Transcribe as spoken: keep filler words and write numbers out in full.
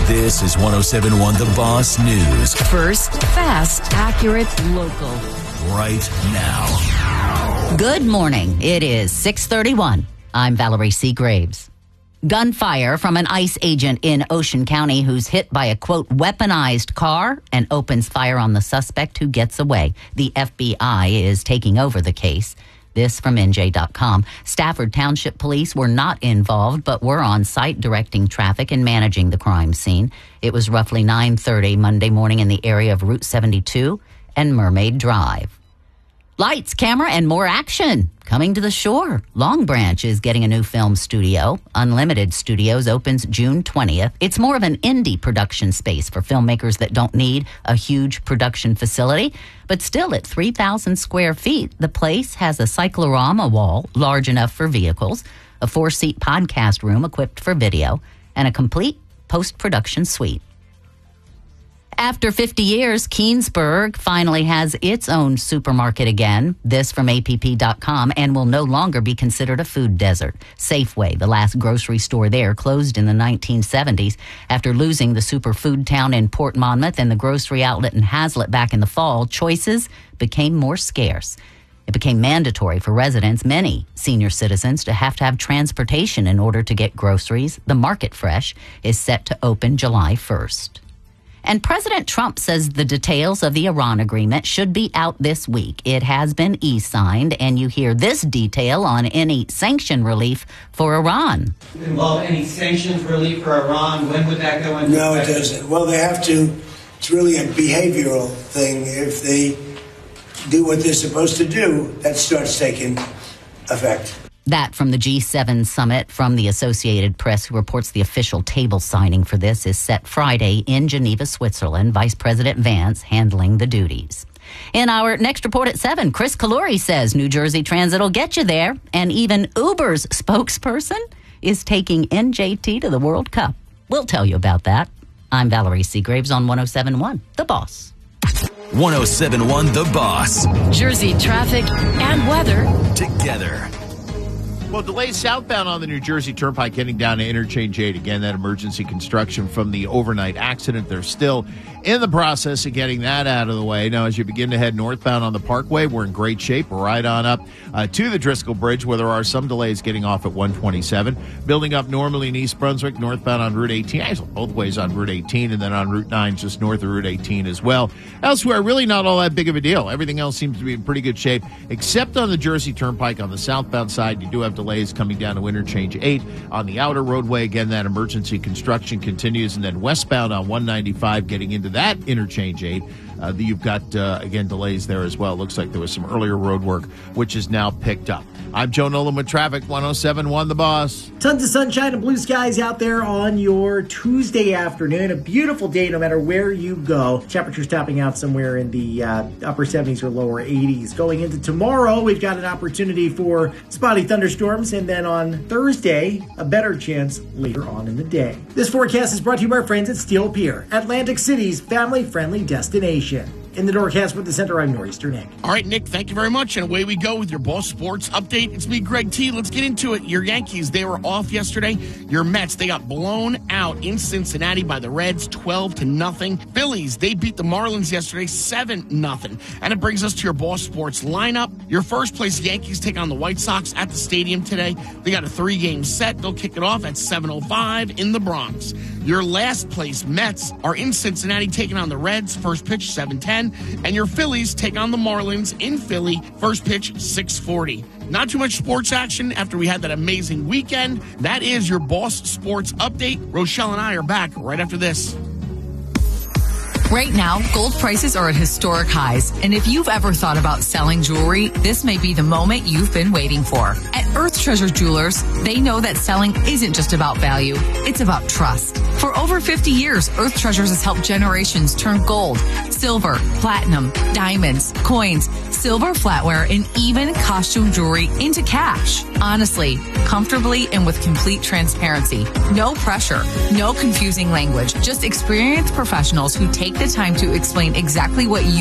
This is one oh seven point one The Boss News. First, fast, accurate, local. Right now. Good morning. It is six thirty-one. I'm Valerie C. Graves. Gunfire from an ICE agent in Ocean County who's hit by a, quote, weaponized car and opens fire on the suspect who gets away. The F B I is taking over the case. This from N J dot com. Stafford Township Police were not involved, but were on site directing traffic and managing the crime scene. It was roughly nine thirty Monday morning in the area of Route seventy-two and Mermaid Drive. Lights, camera, and more action coming to the shore. Long Branch is getting a new film studio. Unlimited Studios opens June twentieth. It's more of an indie production space for filmmakers that don't need a huge production facility. But still, at three thousand square feet, the place has a cyclorama wall large enough for vehicles, a four-seat podcast room equipped for video, and a complete post-production suite. After fifty years, Keensburg finally has its own supermarket again. This from A P P dot com, and will no longer be considered a food desert. Safeway, the last grocery store there, closed in the nineteen seventies. After losing the superfood town in Port Monmouth and the grocery outlet in Hazlitt back in the fall, choices became more scarce. It became mandatory for residents, many senior citizens, to have to have transportation in order to get groceries. The Market Fresh is set to open July first. And President Trump says the details of the Iran agreement should be out this week. It has been e-signed, and you hear this detail on any sanction relief for Iran. Involve any sanctions relief for Iran? When would that go into No, effect? it doesn't. Well, they have to. It's really a behavioral thing. If they do what they're supposed to do, that starts taking effect. That from the G seven summit. From the Associated Press, who reports the official table signing for this is set Friday in Geneva, Switzerland. Vice President Vance handling the duties. In our next report at seven, Chris Kaluri says New Jersey Transit will get you there. And even Uber's spokesperson is taking N J T to the World Cup. We'll tell you about that. I'm Valerie C. Graves on one oh seven point one, The Boss. one oh seven point one The Boss. Jersey traffic and weather Together. Well, delays southbound on the New Jersey Turnpike heading down to Interchange eight. Again, that emergency construction from the overnight accident. They're still in the process of getting that out of the way. Now, as you begin to head northbound on the Parkway, we're in great shape. We're right on up uh, to the Driscoll Bridge, where there are some delays getting off at one twenty-seven. Building up normally in East Brunswick, northbound on Route eighteen. Actually, both ways on Route eighteen, and then on Route nine, just north of Route eighteen as well. Elsewhere, really not all that big of a deal. Everything else seems to be in pretty good shape, except on the Jersey Turnpike on the southbound side. You do have delays coming down to Interchange eight. On the outer roadway, again, that emergency construction continues. And then westbound on one ninety-five, getting into that Interchange eight, uh, you've got, uh, again, delays there as well. Looks like there was some earlier road work, which is now picked up. I'm Joe Nolan with traffic, one oh seven point one The Boss. Tons of sunshine and blue skies out there on your Tuesday afternoon. A beautiful day no matter where you go. Temperatures topping out somewhere in the uh, upper seventies or lower eighties. Going into tomorrow, we've got an opportunity for spotty thunderstorms, and then on Thursday, a better chance later on in the day. This forecast is brought to you by our friends at Steel Pier, Atlantic City's family-friendly destination. In the Doorcast with the Center, I'm Nor'easter Nick. All right, Nick, thank you very much. And away we go with your Boss Sports Update. It's me, Greg T. Let's get into it. Your Yankees, they were off yesterday. Your Mets, they got blown out in Cincinnati by the Reds, twelve to nothing. Phillies, they beat the Marlins yesterday, seven nothing. And it brings us to your Boss Sports lineup. Your first place Yankees take on the White Sox at the stadium today. They got a three-game set. They'll kick it off at seven oh five in the Bronx. Your last place Mets are in Cincinnati taking on the Reds. First pitch, seven ten. And your Phillies take on the Marlins in Philly. First pitch, six forty. Not too much sports action after we had that amazing weekend. That is your Boss Sports Update. Rochelle and I are back right after this. Right now, gold prices are at historic highs, and if you've ever thought about selling jewelry, this may be the moment you've been waiting for. At Earth Treasure Jewelers, they know that selling isn't just about value, it's about trust. For over fifty years, Earth Treasures has helped generations turn gold, silver, platinum, diamonds, coins, silver flatware, and even costume jewelry into cash. Honestly, comfortably, and with complete transparency. No pressure, no confusing language, just experienced professionals who take the time to explain exactly what you